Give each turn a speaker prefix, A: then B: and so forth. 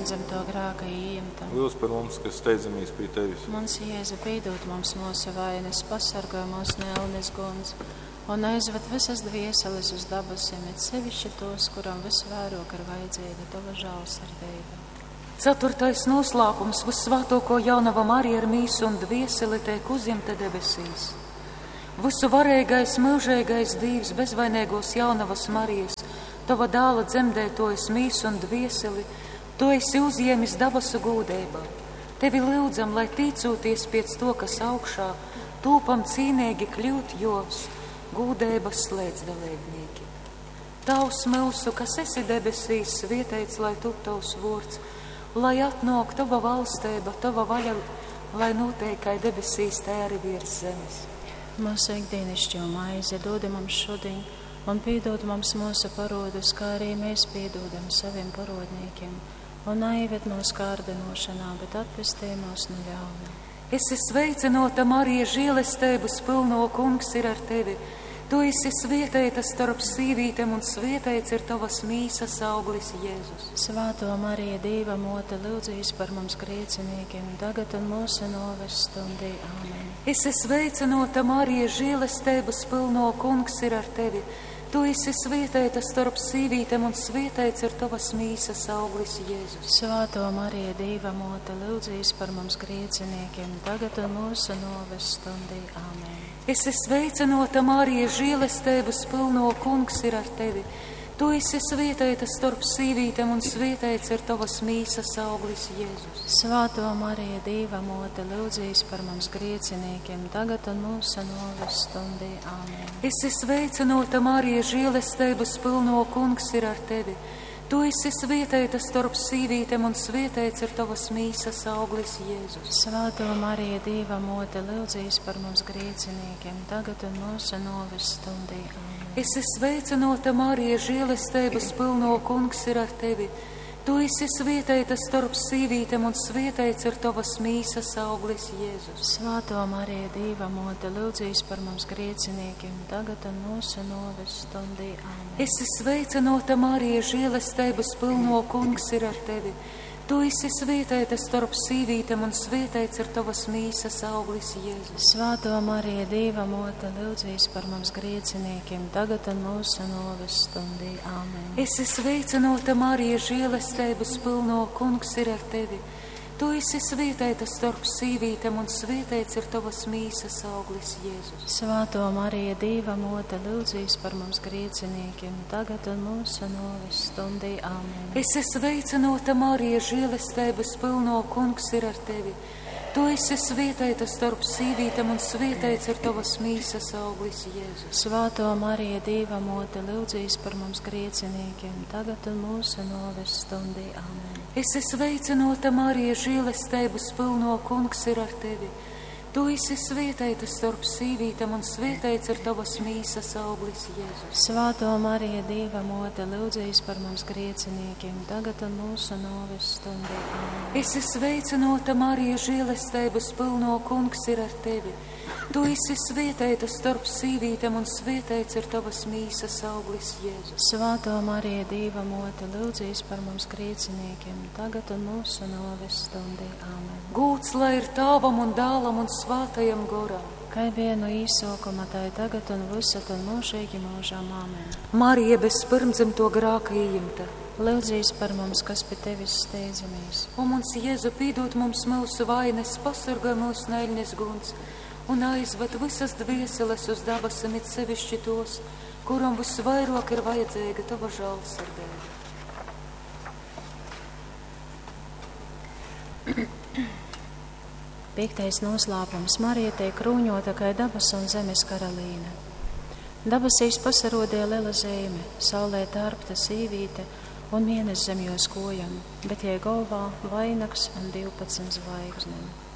A: piedzimto grēka īimta.
B: Lūdz par mums, kas steidzamies pie Tevis.
A: Mans Jēzu, piedod mums mūsu vainas, pasargāj mūs no ēnas guns un aizved visas dvieseles uz dabasiem, it sevišķi tos, kuram visvairāk ir vajadzīga Tava žēlsirdība.
C: 4. noslēpums Vissvētāko jaunava Marija ar mīsu un dvieseli tiek uzņemta debesīs. Visu varīgais, mūžīgais Dievs, bezvainīgos jaunavas Marijas, Tava dēla dzemdētojas mīsu un dvieseli, Tu esi uzņēmis dabasu gūdībā. Tevi lūdzam, lai tīcoties pēc to, kas augšā, tūpam cīnīgi kļūt Jovs, gūdības slēdzdalībnieki. Tavs mūsu, kas esi debesīs, svētīts, lai top Tavs vārds, lai atnāk Tava valstība, Tava vaļa, lai notiek kā debesīs, tā arī virs zemes.
A: Mūsu ikdienišķo maizi dod mums šodien, un piedod mums mūsu parodus, kā arī mēs piedodam saviem parodniekiem, un neieved mūsu kārdinošanā, bet atpestī mūs no ļauna.
C: Esi sveicinota, Marija, žēlestības pilno, Kungs ir ar tevi. Tu esi svētīta starp sīvītēm, un svētīts ir Tavas mīsas auglis, Jēzus.
A: Svētā Marija, Dieva mote, lūdzīs par mums grēciniekiem, tagad un mūsu nāves stundī. Āmen.
C: Esi sveicinota, Marija, žēlestības pilno, Kungs ir ar tevi. Tu esi svētīta starp sīvītēm, un svētīts ir Tavas mīsas auglis, Jēzus.
A: Svētā Marija, Dieva mote, lūdzīs par mums grēciniekiem, tagad un mūsu nāves stundī. Āmen.
C: Esi sveicinota, Marija, žēlestības pilno, Kungs ir ar tevi. Tu esi svētīta starp sīvītēm, un svētīts ir Tavas mīsas auglis, Jēzus.
A: Svētā Marija, Dieva mote, lūdzīs par mums grēciniekiem, tagad un mūsu nāves stundī. Āmen.
C: Esi sveicinota, Marija, žēlestības pilno, Kungs ir ar tevi. Tu esi svētīta starp sīvītēm, un svētīts ir Tavas mīsas auglis, Jēzus.
A: Svētā Marija, Dieva mote, lūdzīs par mums grēciniekiem, tagad un mūsu nāves stundī. Āmen.
C: Esi sveicinota, Marija, žēlestības pilno, Kungs ir ar tevi. Tu esi svētīta starp sīvītēm, un svētīts ir Tavas mīsas auglis, Jēzus.
A: Svētā Marija, Dieva mote, lūdzīs par mums grēciniekiem, tagad un mūsu nāves stundī. Āmen.
C: Esi sveicinota, Marija, žēlestības pilno, Kungs ir ar tevi. Tu esi svētīta starp sīvītēm, un svētīts ir Tavas mīsas auglis, Jēzus.
A: Svētā Marija, Dieva mote, lūdzīs par mums grēciniekiem, tagad un mūsu nāves stundī. Āmen.
C: Esi sveicinota, Marija, žēlestības pilno, Kungs ir ar tevi. Tu esi svētīta starp sīvītēm, un svētīts ir Tavas mīsas auglis, Jēzus.
A: Svētā Marija, Dieva mote, lūdzīs par mums grēciniekiem, tagad un mūsu nāves stundī. Āmen.
C: Esi sveicinota, Marija, žēlestības pilno, Kungs ir ar tevi. Tu esi svētīta starp sīvītēm, un svētīts ir Tavas mīsas auglis, Jēzus.
A: Svētā Marija, Dieva mote, lūdzīs par mums grēciniekiem, tagad un mūsu nāves stundī. Āmen.
C: Esi sveicinota, Marija, žēlestības pilno, Kungs ir ar tevi. Tu esi svētīta starp sīvītēm, un svētīts ir Tavas mīsas auglis, Jēzus.
A: Svētā Marija, Dieva mote, lūdzīs par mums grēciniekiem, tagad un mūsu nāves stundī. Āmen.
C: Esi sveicinota, Marija, žēlestības pilno, Kungs ir ar tevi. Tu esi svētīta starp sīvītēm, un svētīts ir Tavas mīsas auglis, Jēzus.
A: Svētā Marija, Dieva mote, lūdzīs par mums grēciniekiem, tagad un mūsu nāves stundī. Āmen.
C: Gūts lai ir Tavam un Dēlam un Svētajam Goram.
A: Kā vienu īsākumā, tā tagad un visur un mūžīgi mūžām. Āmen.
C: Marija, bez pirmdzimto grēka ieņemta,
A: lūdzīs par mums, kas pie Tevis steidzamies.
C: Un mums, Jēzu, piedod mums mūsu vainas, pasargā mūsu no ēnas guns, un aizved visas dvieseles uz dabasam, it sevišķi tos, kuram visvairāk ir vajadzīga Tava žēlsirdība.
A: Piektais noslēpums. Marija tiek krūņota kā dabas un zemes karalīne. Dabasīs pasarodīja liela zeme, saulē tārpta sīvīte un mēnesis zem jos kojam, bet jai galvā vainags un 12 zvaigznes.